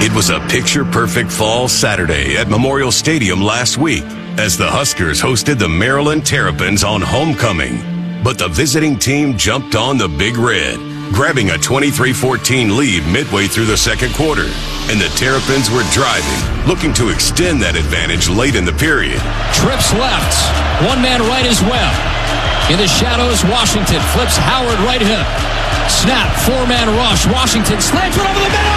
It was a picture-perfect fall Saturday at Memorial Stadium last week as the Huskers hosted the Maryland Terrapins on homecoming. But the visiting team jumped on the Big Red, grabbing a 23-14 lead midway through the second quarter. And the Terrapins were driving, looking to extend that advantage late in the period. Trips left. One man right is Webb. In the shadows, Washington flips Howard right hip. Snap, four-man rush. Washington slants it over the middle.